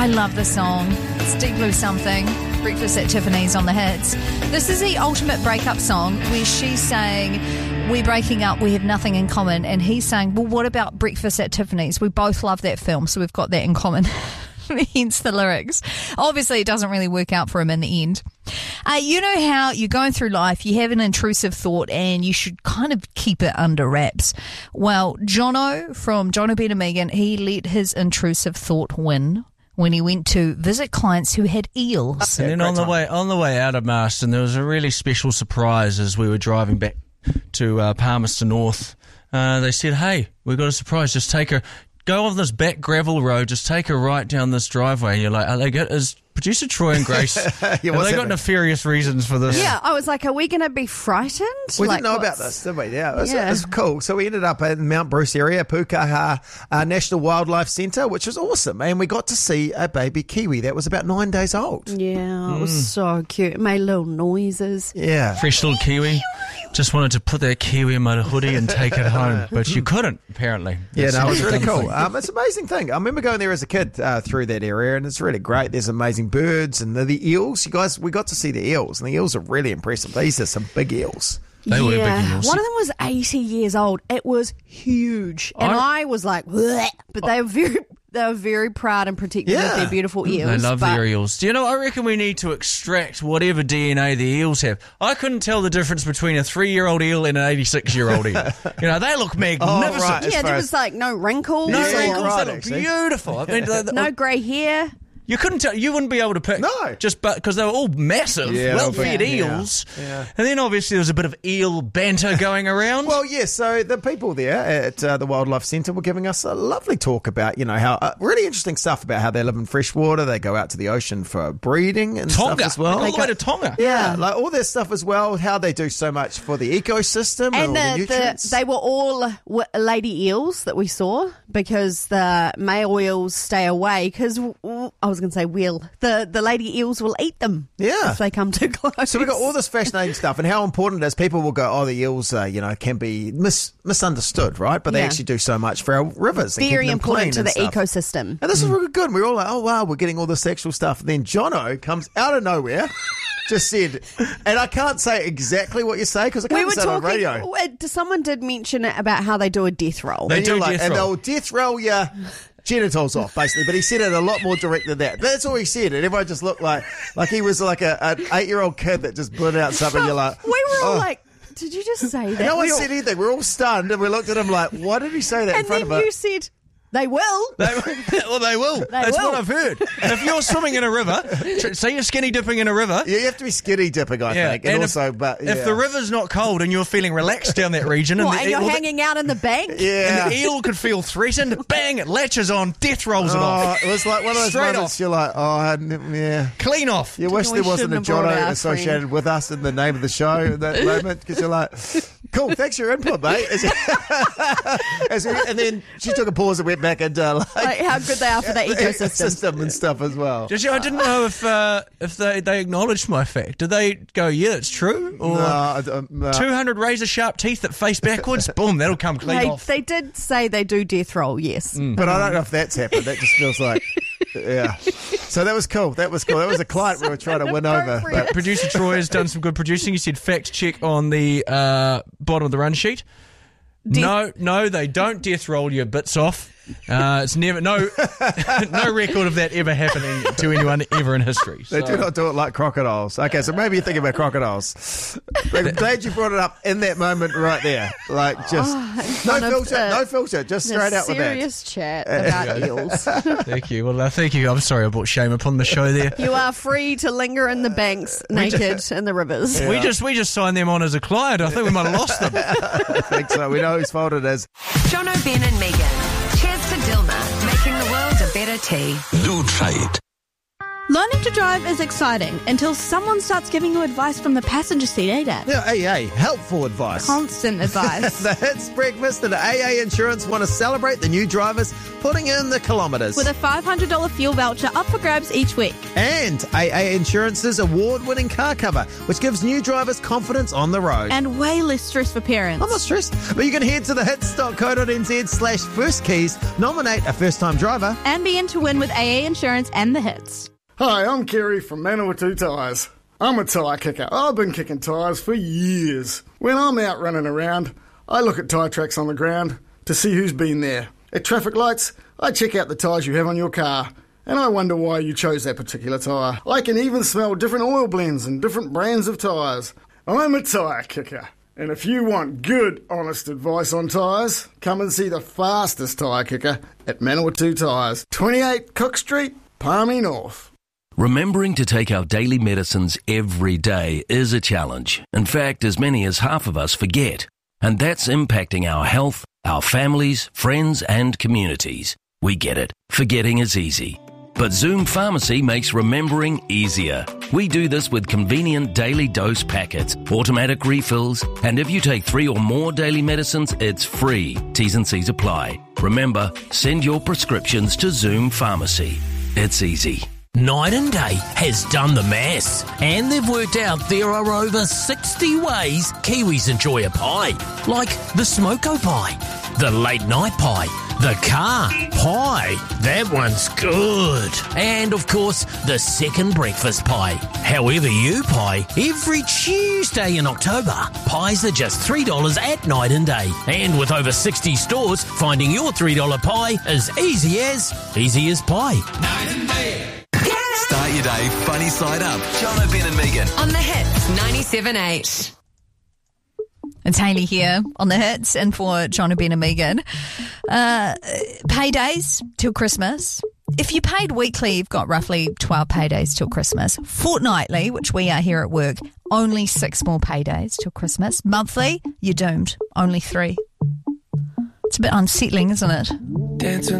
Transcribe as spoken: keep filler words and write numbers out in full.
I love this song. It's Deep Blue Something. Breakfast at Tiffany's on the hits. This is the ultimate breakup song where she's saying, we're breaking up, we have nothing in common. And he's saying, well, what about Breakfast at Tiffany's? We both love that film, so we've got that in common. Hence the lyrics. Obviously, it doesn't really work out for him in the end. Uh, you know how you're going through life, you have an intrusive thought and you should kind of keep it under wraps. Well, Jono from Jono, Ben and Megan, he let his intrusive thought win when he went to visit clients who had eels. And then on the way on the way out of Marston, there was a really special surprise as we were driving back to uh, Palmerston North. Uh, they said, hey, we've got a surprise, just take her, go on this back gravel road, just take her right down this driveway. And you're like, are they good? Is producer Troy and Grace, yeah, have they got happening? Nefarious reasons for this? Yeah, I was like, are we going to be frightened? We like, didn't know what's- about this, did we? Yeah, it was, Yeah. it was cool. So we ended up in Mount Bruce area, Pukaha uh, National Wildlife Centre, which was awesome. And we got to see a baby kiwi that was about nine days old. Yeah, it was Mm. so cute. It made little noises. Yeah. Fresh little kiwi. Just wanted to put that kiwi in my hoodie and take it home, but you couldn't, apparently. Yeah, no, it was really Dumb cool. thing. Um, it's an amazing thing. I remember going there as a kid uh, through that area, and it's really great. There's amazing birds and the, the eels. You guys, we got to see the eels, and the eels are really impressive. These are some big eels. They were big yeah, eels. one of them was eighty years old. It was huge, and I- I, was like, "Bleh," but they were very, they were very proud and protective Yeah. of their beautiful eels. They love but their eels. Do you know, I reckon we need to extract whatever D N A the eels have. I couldn't tell the difference between a three-year-old eel and an eighty-six-year-old eel. You know, they look magnificent. right. Yeah, as there far was as- like no wrinkles, No Yeah, or wrinkles, right, they look actually. beautiful. I mean, the- the- no grey hair. You couldn't tell. You wouldn't be able to pick. No. Just but because they were all massive, Yeah, they were well-fed big. Yeah. eels. Yeah. And then obviously there was a bit of eel banter going around. Well, yes. So the people there at uh, the Wildlife Centre were giving us a lovely talk about, you know, how uh, really interesting stuff about how they live in freshwater. They go out to the ocean for breeding and Tonga, stuff as well. all the way to Tonga. Yeah, like all this stuff as well. How they do so much for the ecosystem and, And all the the, nutrients. the, they were all w- lady eels that we saw because the male eels stay away because I was going to say wheel. The the lady eels will eat them. Yeah. if they come too close. So we've got all this fascinating stuff and how important it is. People will go, oh, the eels, uh, you know, can be mis- misunderstood, right? But they Yeah. actually do so much for our rivers. And very keeping them important to clean the and stuff. ecosystem. And this is really good. We're all like, oh, wow, we're getting all this sexual stuff. And then Jono comes out of nowhere, just said, and I can't say exactly what you say because I can't We were say it on talking. radio. uh, Someone did mention it about how they do a death roll. They And you're do like, death and roll. they'll death roll your genitals off, basically. But he said it a lot more direct than that. That's all he said. And everyone just looked like like he was like a, an eight-year-old kid that just blurted out something. You're like, we were all oh. like, "Did you just say that?" No one We all- said anything. We're all stunned, and we looked at him like, why did he say that in and front then of you us? said, "They will." They, well, they will. That's will. what I've heard. If you're swimming in a river, tr- say you're skinny dipping in a river. Yeah, you have to be skinny dipping, I think. And, and also, if, but yeah. if the river's not cold and you're feeling relaxed down that region, What, and, and the, you're well, the- hanging out in the bank? yeah. and the eel could feel threatened, bang, it latches on, death rolls it Oh, off. it was like one of those Straight moments off. you're like, oh, I hadn't- yeah. Clean off. You wish We there wasn't a shouldn't have brought Jono our associated friend. with us in the name of the show at that moment because you're like, cool, thanks for your input, mate. As- as we- and then she took a pause and went back into like, Like how good they are for the ecosystem. system and stuff as well. Did you, I didn't know if uh, if they, they acknowledged my fact. Did they go, yeah, it's true? Or No, I don't- no. two hundred razor sharp teeth that face backwards? Boom, that'll come clean They, off. they did say they do death roll, yes. But I don't know if that's happened. That just feels like, yeah. So that was cool. That was cool. That was a client we were trying to win over. But Producer Troy has done some good producing. He said fact check on the uh, bottom of the run sheet. No, no, they don't death roll your bits off. Uh, it's never no no record of that ever happening to anyone ever in history. they So- do not do it like crocodiles. Okay, so maybe you're thinking about crocodiles. I'm glad you brought it up in that moment right there. Like just no one of filter, the- no filter, just straight out with that. Serious chat about eels. Thank you. Well, uh, thank you. I'm sorry I brought shame upon the show there. You are free to linger in the banks naked in the rivers. We just we just signed them on as a client. I think we might have lost them. I think so. We know whose fault it is. Jono, Ben and Megan. Cheers to Dilma, making the world a better tea. Lutrate. Learning to drive is exciting until someone starts giving you advice from the passenger seat, eh, Dad? Yeah, A A, helpful advice. Constant advice. The Hits Breakfast and A A Insurance want to celebrate the new drivers putting in the kilometres. With a five hundred dollars fuel voucher up for grabs each week. And A A Insurance's award-winning car cover, which gives new drivers confidence on the road. And way less stress for parents. I'm not stressed, but you can head to the hits dot co dot n z slash first keys, nominate a first-time driver. And be in to win with A A Insurance and the Hits. Hi, I'm Kerry from Manawatu Tyres. I'm a tyre kicker. I've been kicking tyres for years. When I'm out running around, I look at tyre tracks on the ground to see who's been there. At traffic lights, I check out the tyres you have on your car, and I wonder why you chose that particular tyre. I can even smell different oil blends and different brands of tyres. I'm a tyre kicker. And if you want good, honest advice on tyres, come and see the fastest tyre kicker at Manawatu Tyres, twenty-eight Cook Street, Palmy North. Remembering to take our daily medicines every day is a challenge. In fact, as many as half of us forget. And that's impacting our health, our families, friends and communities. We get it. Forgetting is easy. But Zoom Pharmacy makes remembering easier. We do this with convenient daily dose packets, automatic refills, and if you take three or more daily medicines, it's free. T's and C's apply. Remember, send your prescriptions to Zoom Pharmacy. It's easy. Night and Day has done the maths, and they've worked out there are over sixty ways Kiwis enjoy a pie, like the smoko pie, the late night pie, the car pie, that one's good, and of course the second breakfast pie. However you pie, every Tuesday in October, pies are just three dollars at Night and Day, and with over sixty stores, finding your three dollars pie is easy as, easy as pie. Night and Day. Start your day funny side up. Jono, Ben and Megan. On the Hits ninety-seven point eight. It's Hayley here on the Hits and for John and Ben and Megan. Uh, paydays till Christmas. If you paid weekly, you've got roughly twelve paydays till Christmas. Fortnightly, which we are here at work, only six more paydays till Christmas. Monthly, you're doomed. Only three. It's a bit unsettling, isn't it? Dancing